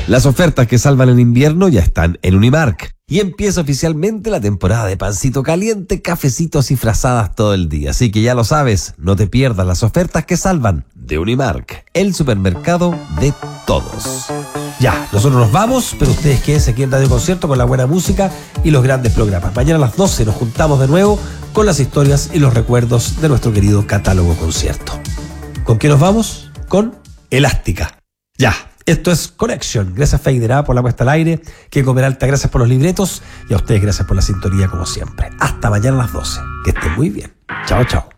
Las ofertas que salvan el invierno ya están en Unimark. Y empieza oficialmente la temporada de pancito caliente, cafecitos y frazadas todo el día. Así que ya lo sabes, no te pierdas las ofertas que salvan de Unimark, el supermercado de todos. Ya, nosotros nos vamos, pero ustedes quédense aquí en Radio Concierto con la buena música y los grandes programas. Mañana a las 12 nos juntamos de nuevo con las historias y los recuerdos de nuestro querido catálogo concierto. ¿Con qué nos vamos? Con Elástica. Ya. Esto es Connection. Gracias, Feiderá, por la puesta al aire. Que comer alta, gracias por los libretos. Y a ustedes, gracias por la sintonía, como siempre. Hasta mañana a las 12. Que estén muy bien. Chao, chao.